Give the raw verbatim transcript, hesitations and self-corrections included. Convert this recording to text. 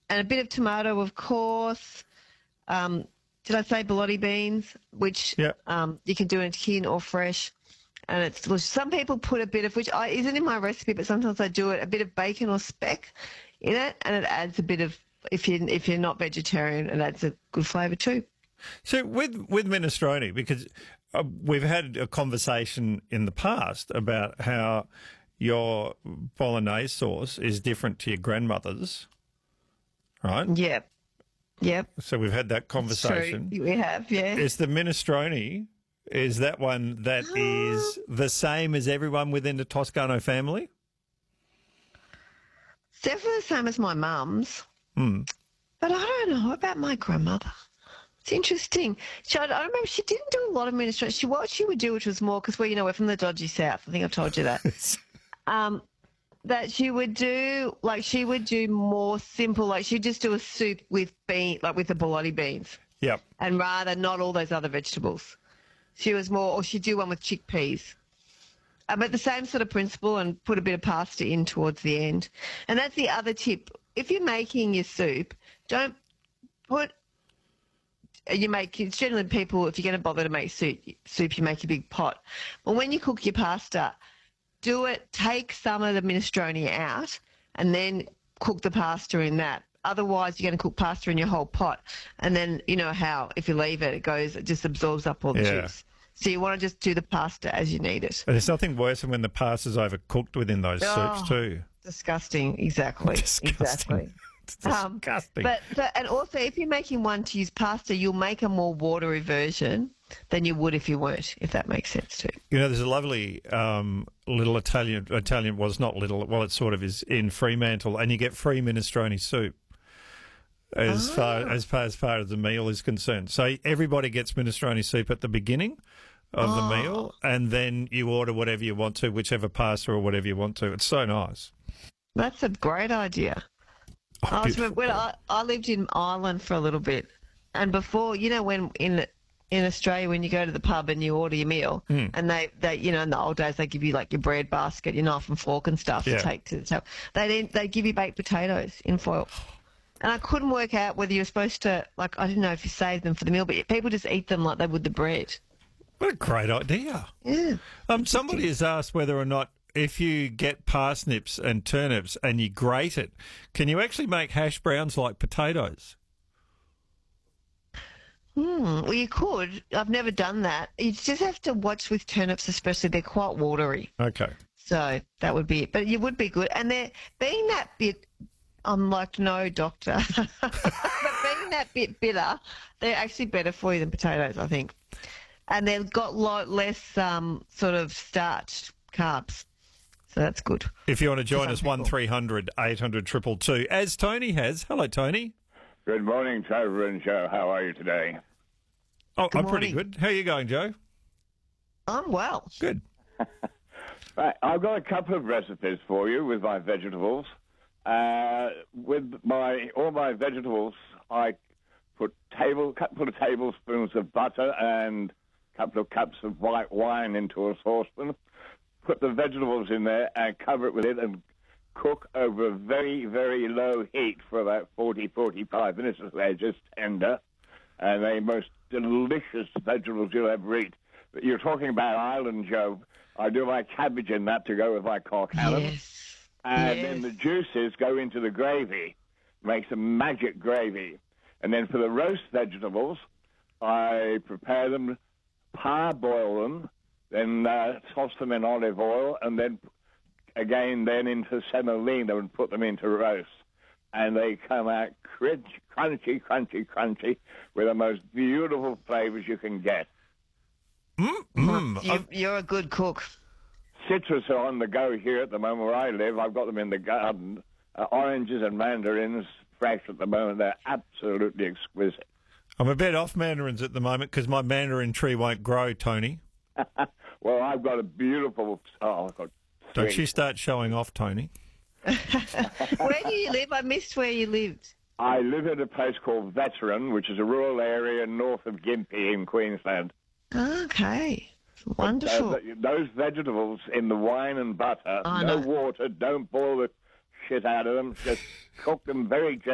and a bit of tomato, of course. Um, did I say bologna beans, which Yeah. um, you can do in tin or fresh, and it's delicious. Some people put a bit of, which I, isn't in my recipe, but sometimes I do it, a bit of bacon or speck in it, and it adds a bit of, if you if you're not vegetarian, it adds a good flavour too. So with with minestrone, because uh, we've had a conversation in the past about how your bolognese sauce is different to your grandmother's, right? Yep. Yep. So we've had that It's true. conversation. We have, yeah. Is the minestrone, is that one that is the same as everyone within the Toscano family? It's definitely the same as my mum's. Hmm. But I don't know about my grandmother. It's interesting. She, I I remember she didn't do a lot of minestrone. She, what she would do, which was more, because we, you know, we're from the dodgy south. I think I've told you that. um, that she would do, like, she would do more simple, like, she'd just do a soup with bean, like, with the bologna beans. Yep. And rather not all those other vegetables. She was more, or she'd do one with chickpeas. Um, but the same sort of principle, and put a bit of pasta in towards the end. And that's the other tip. If you're making your soup, don't put, you make, it's generally people, if you're going to bother to make soup, soup, you make a big pot. But when you cook your pasta, do it, take some of the minestrone out and then cook the pasta in that. Otherwise, you're going to cook pasta in your whole pot. And then, you know how, if you leave it, it goes, it just absorbs up all the Yeah. juice. So you want to just do the pasta as you need it. But there's nothing worse than when the pasta's overcooked within those Oh. soups too. Disgusting, exactly. Disgusting. Exactly. It's Um, disgusting. but, but and also, if you're making one to use pasta, you'll make a more watery version than you would if you weren't, if that makes sense too. You know, there's a lovely um, little Italian, Italian, well, it's not little, well, it sort of is in Fremantle, and you get free minestrone soup as, Ah. far, as, far, as far as the meal is concerned. So everybody gets minestrone soup at the beginning of the Oh. meal, and then you order whatever you want to, whichever pasta or whatever you want to. It's so nice. That's a great idea. Oh, I, was, beautiful. when I, I lived in Ireland for a little bit, and before, you know, when in in Australia, when you go to the pub and you order your meal, Mm. and they, they, you know, in the old days, they give you like your bread basket, your knife and fork and stuff Yeah. to take to the table. They then they give you baked potatoes in foil. And I couldn't work out whether you're supposed to, like, I didn't know if you saved them for the meal, but people just eat them like they would the bread. What a great idea. Yeah. Um, somebody has asked whether or not if you get parsnips and turnips and you grate it, can you actually make hash browns like potatoes? Hmm. Well, you could. I've never done that. You just have to watch with turnips, especially. They're quite watery. Okay. So that would be it. But you would be good. And they're being that bit, I'm like, no doctor. But being that bit bitter, they're actually better for you than potatoes, I think. And they've got lot less um, sort of starch, carbs. So that's good. If you want to join some us, one people. three hundred eight hundred two two two, as Tony has. Hello, Tony. Good morning, Trevor and Joe. How are you today? Oh, Good I'm pretty morning. good. How are you going, Joe? I'm well. Good. Right, I've got a couple of recipes for you with my vegetables. Uh, with my all my vegetables, I put table couple of tablespoons of butter and a couple of cups of white wine into a saucepan. Put the vegetables in there and cover it with it and cook over a very, very low heat for about forty, forty-five minutes until they're just tender. And they're most delicious vegetables you'll ever eat. But you're talking about Ireland, Joe. I do my cabbage in that to go with my cork halibut. Yes. And Yes. then the juices go into the gravy. Makes a magic gravy. And then for the roast vegetables, I prepare them, parboil them, then uh, toss them in olive oil, and then again then into semolina and put them into roast. And they come out crunch, crunchy, crunchy, crunchy, with the most beautiful flavours you can get. Mm, mm. You, you're a good cook. Citrus are on the go here at the moment where I live. I've got them in the garden. Uh, oranges and mandarins, fresh at the moment. They're absolutely exquisite. I'm a bit off mandarins at the moment because my mandarin tree won't grow, Tony. Well, I've got a beautiful... Oh, I've got Don't three. you start showing off, Tony. Where do you live? I missed where you lived. I live in a place called Veteran, which is a rural area north of Gympie in Queensland. Okay. Wonderful. Uh, th- those vegetables in the wine and butter, I no know. water, don't boil the shit out of them, just cook them very gently.